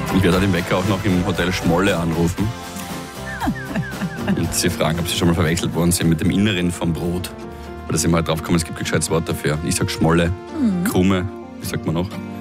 Ich werde den Wecker auch noch im Hotel Schmolle anrufen. Und sie fragen, ob sie schon mal verwechselt worden sind mit dem Inneren vom Brot. Oder sind wir halt drauf gekommen, es gibt kein gescheites Wort dafür. Ich sag Schmolle, Krume, wie sagt man noch?